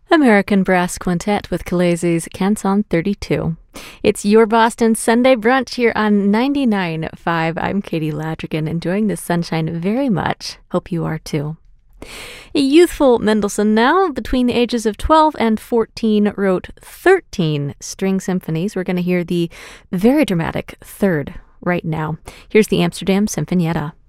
American Brass Quintet with Khaleesi's Canson 32. It's your Boston Sunday brunch here on 99.5. I'm Katie Ladrigan, enjoying the sunshine very much. Hope you are too. A youthful Mendelssohn now, between the ages of 12 and 14, wrote 13 string symphonies. We're going to hear the very dramatic third right now. Here's the Amsterdam Sinfonietta.